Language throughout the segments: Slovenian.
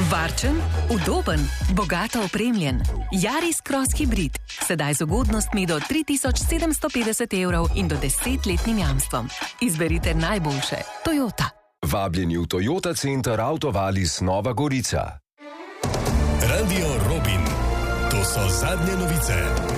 Varčen, udoben, bogato opremljen. Yaris Cross Hybrid. Sedaj z ugodnostmi do 3750 € in do 10-letnim jamstvom. Izberite najboljše. Toyota. Vabljeni v Toyota Center Autovalis Nova Gorica. Radio Robin. To so zadnje novice.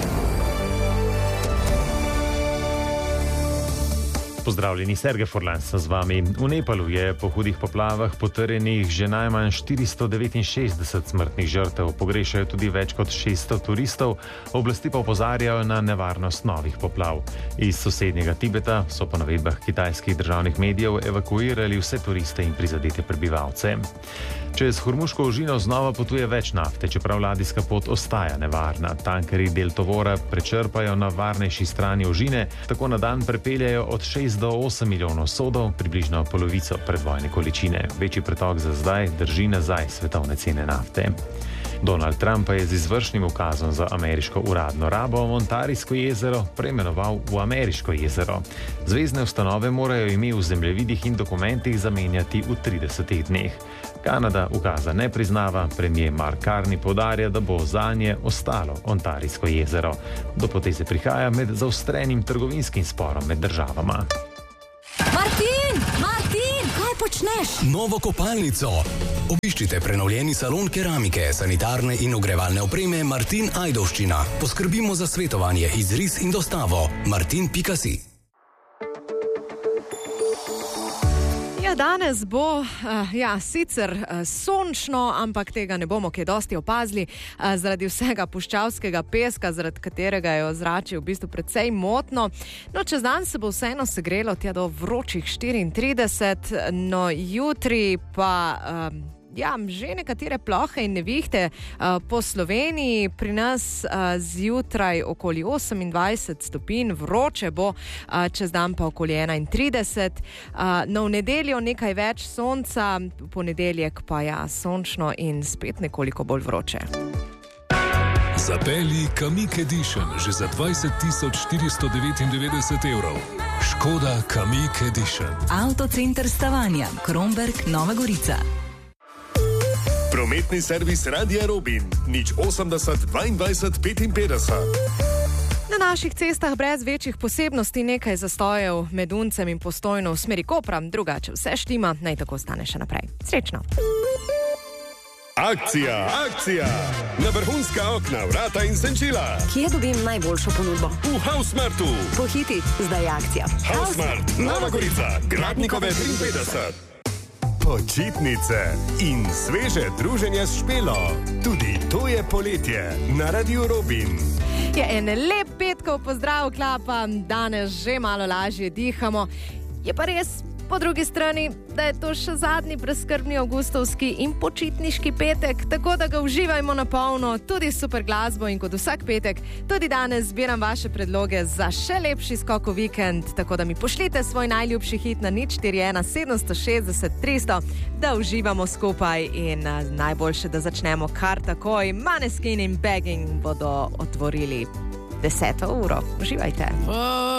Pozdravljeni, Sergej Furlan z vami. V Nepalu je po hudih poplavah potrjenih že najmanj 469 smrtnih žrtev, pogrešajo tudi več kot 600 turistov, oblasti pa opozarjajo na nevarnost novih poplav. Iz sosednjega Tibeta so po navedbah kitajskih državnih medijev evakuirali vse turiste in prizadete prebivalce. Čez Hormuško ožino znova potuje več nafte, čeprav ladijska pot ostaja nevarna. Tankerji del tovora prečrpajo na varnejši strani ožine, tako na dan prepeljajo od 6 do 8 milijonov sodov, približno polovico predvojne količine. Večji pretok za zdaj drži nazaj svetovne cene nafte. Donald Trump pa je z izvršnim ukazom za ameriško uradno rabo Montarijsko jezero preimenoval v Ameriško jezero. Zvezne ustanove morajo ime v zemljevidih in dokumentih zamenjati v 30 dneh. Kanada ukaza ne priznava, premier Mark Carney poudarja, da bo zanje ostalo Ontarijsko jezero. Do poteze prihaja med zaostrenim trgovinskim sporom med državama. Martin, kaj počneš? Novo kopalnico. Obiščite prenovljeni salon keramike, sanitarne in ogrevalne opreme Martin Ajdovščina. Poskrbimo za svetovanje, izris in dostavo. martin.si. Danes bo, sicer sončno, ampak tega ne bomo kaj dosti opazili, zaradi vsega puščavskega peska, zaradi katerega je ozračje v bistvu precej motno. No, čez dan se bo vseeno segrelo tja do vročih 34, no jutri pa... že nekatere plohe in nevihte po Sloveniji, pri nas zjutraj okoli 28 stopinj, vroče bo, čez dan pa okoli 31. No, v nedeljo nekaj več sonca, v ponedeljek pa sončno in spet nekoliko bolj vroče. Zapelji Kamiq Edition že za 20.499 €. Škoda Kamiq Edition. Autocenter Stavanja, Kromberk, Nova Gorica. Prometni servis Radia Robin, 080 22 55. Na naših cestah brez večjih posebnosti nekaj zastojev med Uncem in Postojno v smeri Kopra, drugače vse štima, naj tako stane še naprej. Srečno! Akcija! Na vrhunska okna, vrata in senčila. Kje dobim najboljšo ponudbo? V Housemartu. Pohiti, zdaj je akcija. Housemart, Nova Gorica, Gradnikove 53. Počitnice in sveže druženje s Špelo. Tudi to je poletje na Radio Robin. Je en lep petkov pozdrav, klapa, danes že malo lažje dihamo. Je pa res, po drugi strani, da je to še zadnji brezskrbni avgustovski in počitniški petek, tako da ga uživajmo na polno, tudi super glasbo in kot vsak petek, tudi danes zbiram vaše predloge za še lepši skok v vikend, tako da mi pošljite svoj najljubši hit na 041 760 300, da uživamo skupaj in najboljše, da začnemo kar takoj. Maneskin in Begging bodo otvorili 10. uro. Uživajte.